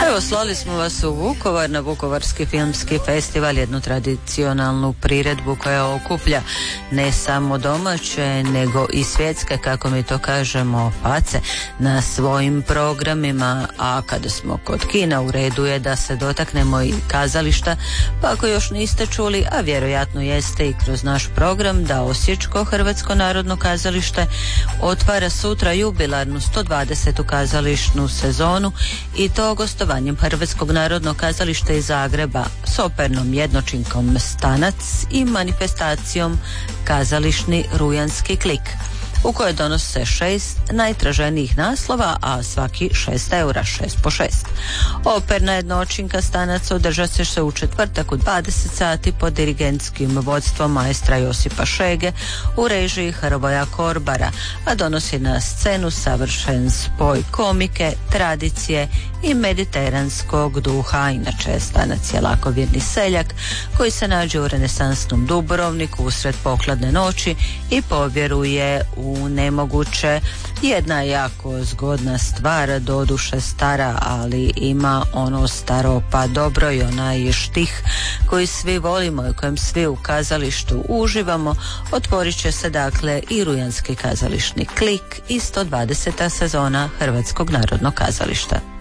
Evo, slali smo vas u Vukovar na Vukovarski filmski festival, jednu tradicionalnu priredbu koja okuplja ne samo domaće nego i svjetske, kako mi to kažemo, face na svojim programima. A kada smo kod kina, u redu je da se dotaknemo i kazališta, pa ako još niste čuli, a vjerojatno jeste i kroz naš program, da Osječko Hrvatsko narodno kazalište otvara sutra jubilarnu 120. kazališnu sezonu, i to gostovanjem Hrvatskog narodnog kazališta iz Zagreba s opernom jednočinkom Stanac i manifestacijom Kazališni rujanski klik, u kojoj donose 6 najtraženijih naslova, a svaki 6 eura, 6 po 6. Operna jednočinka Stanac održat će se u četvrtak u 20 sati pod dirigentskim vodstvom maestra Josipa Šege u režiji Hrvoja Korbara, a donosi na scenu savršen spoj komike, tradicije i mediteranskog duha. Inače, Stanac je lakovjerni seljak koji se nađe u renesansnom Dubrovniku usred pokladne noći i povjeruje u nemoguće. Jedna jako zgodna stvar, doduše stara, ali ima ono staro pa dobro i onaj štih koji svi volimo i kojem svi u kazalištu uživamo. Otvorit će se dakle i rujanski kazališni klik i 120. sezona Hrvatskog narodnog kazališta.